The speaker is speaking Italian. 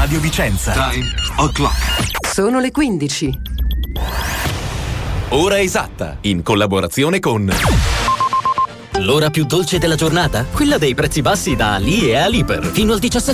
Radio Vicenza. Time o'clock. Sono le 15. Ora esatta, in collaborazione con... L'ora più dolce della giornata? Quella dei prezzi bassi da Ali e Aliper. Fino al 17